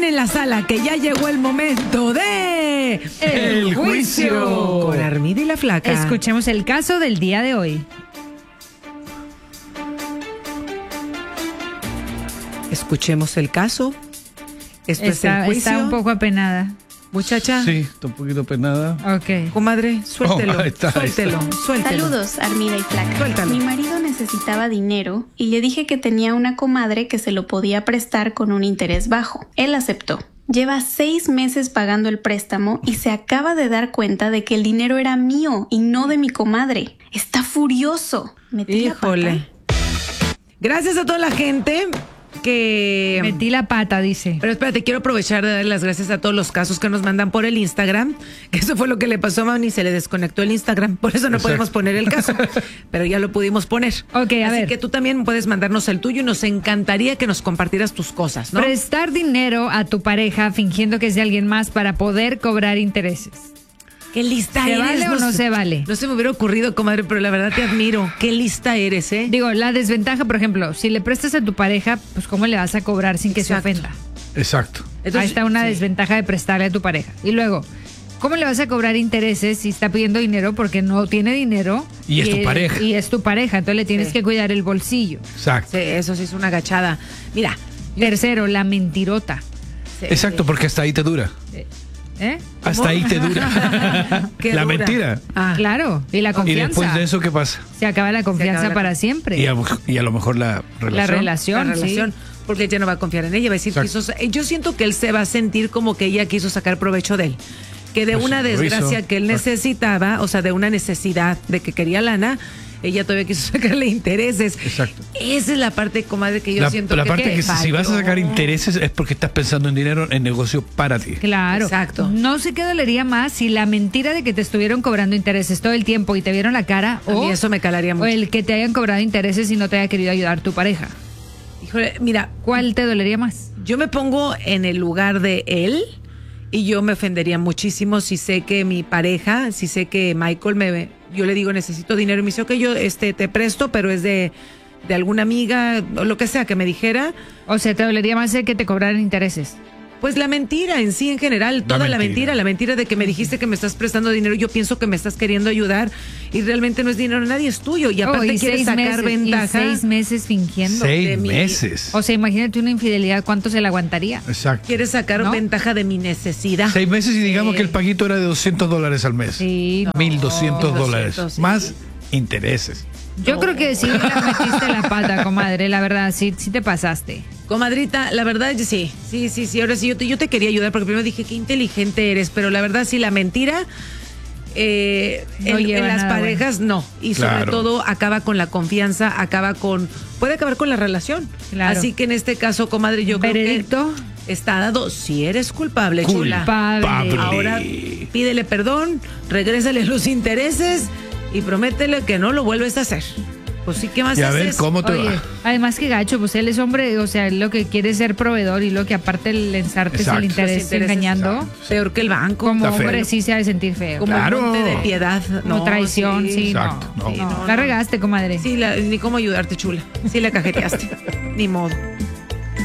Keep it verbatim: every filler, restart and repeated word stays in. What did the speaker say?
en la sala que ya llegó el momento de... El juicio. Con Armida y la Flaca. Escuchemos el caso del día de hoy. Escuchemos el caso. Esto Está, es el juicio. está un poco apenada. Muchacha. Sí, está un poquito penada. Ok. Comadre, suéltelo. Oh, ahí está, ahí suéltelo, está. suéltelo. Saludos, Armida y Flaca. Suéltalo. Mi marido necesitaba dinero y le dije que tenía una comadre que se lo podía prestar con un interés bajo. Él aceptó. Lleva seis meses pagando el préstamo y se acaba de dar cuenta de que el dinero era mío y no de mi comadre. Está furioso. Metí la Híjole. pata. Gracias a toda la gente que... Metí la pata, dice. Pero espérate, quiero aprovechar de dar las gracias a todos los casos que nos mandan por el Instagram, que eso fue lo que le pasó a Manny, se le desconectó el Instagram, por eso no Exacto. podemos poner el caso, pero ya lo pudimos poner. Ok, a Así ver. que tú también puedes mandarnos el tuyo y nos encantaría que nos compartieras tus cosas, ¿no? Prestar dinero a tu pareja fingiendo que es de alguien más para poder cobrar intereses. ¿Qué lista ¿Se eres? vale o no se vale? No se me hubiera ocurrido, comadre, pero la verdad te admiro. Qué lista eres, ¿eh? Digo, la desventaja, por ejemplo, si le prestas a tu pareja, pues ¿cómo le vas a cobrar sin que Exacto. se ofenda? Exacto. Entonces, Ahí está una sí. desventaja de prestarle a tu pareja. Y luego, ¿cómo le vas a cobrar intereses si está pidiendo dinero porque no tiene dinero? Y es tu pareja. Y es tu pareja, entonces le tienes Sí. que cuidar el bolsillo. Exacto. Sí, eso sí es una agachada. Mira. Tercero, la mentirota. sí, Exacto, sí. porque hasta ahí te dura. ¿Eh? Hasta ahí te dura. Qué La dura. mentira. Ah, Claro, y la Y confianza. después de eso, ¿qué pasa? Se acaba la confianza acaba la- para siempre. Y a, y a lo mejor la relación. La relación, la relación, sí. porque ella no va a confiar en ella, va a decir, Exacto. quiso, yo siento que él se va a sentir como que ella quiso sacar provecho de él, que de Pues una lo hizo. desgracia que él Exacto. necesitaba, o sea, de una necesidad de que quería lana, ella todavía quiso sacarle intereses. Exacto. Esa es la parte, comadre, que yo La, siento la que, parte que que si, si vas a falló. sacar intereses es porque estás pensando en dinero, en negocio para ti. Claro. Exacto. No sé qué dolería más si la mentira de que te estuvieron cobrando intereses todo el tiempo y te vieron la cara A mí o, eso me calaría o mucho. el que te hayan cobrado intereses y no te haya querido ayudar tu pareja. Híjole, mira, ¿Cuál te dolería más? yo me pongo en el lugar de él y yo me ofendería muchísimo si sé que mi pareja, si sé que Michael me, yo le digo necesito dinero y me dice, ok, yo este te presto, pero es de, de alguna amiga o lo que sea que me dijera, O sea, te dolería más el que te cobraran intereses. pues la mentira en sí en general, toda la mentira. mentira. la mentira de que me dijiste que me estás prestando dinero, yo pienso que me estás queriendo ayudar y realmente no es dinero, nadie es tuyo y aparte Oh, y quieres seis sacar meses, ventaja. y seis meses fingiendo. Seis de mi- meses. O sea, imagínate una infidelidad, ¿cuánto se le aguantaría? Exacto. Quieres sacar ¿No? ventaja de mi necesidad. Seis meses y digamos Sí. que el paguito era de doscientos dólares al mes. Sí. Mil doscientos No, dólares. doscientos, sí. Más intereses. Yo creo que sí la metiste la pata, comadre, la verdad, sí, sí te pasaste. Comadrita, la verdad, sí, sí, sí, sí, ahora sí, yo te, yo te quería ayudar porque primero dije, qué inteligente eres, pero la verdad, sí, la mentira eh, No en, lleva en las nada parejas no, y sobre Claro. todo acaba con la confianza, acaba con, puede acabar con la relación. Claro. Así que en este caso, comadre, yo ¿Veredicto? creo que está dado, si eres culpable, chula. Culpable. Ahora pídele perdón, regrésale los intereses y prométele que no lo vuelves a hacer. Pues sí, ¿qué más Y a ver haces? cómo te Oye, va. además que gacho, pues él es hombre, o sea, él lo que quiere es ser proveedor y lo que aparte el ensarte es el Exacto. interés Los intereses, engañando. Peor que el banco. Como Está feo. hombre sí se ha de sentir feo. Como Claro. un monte de piedad. Como traición, sí, Exacto, no. no. Sí, no, la no. regaste, comadre. Sí, la- ni cómo ayudarte, chula. Sí la cajeteaste. Ni modo.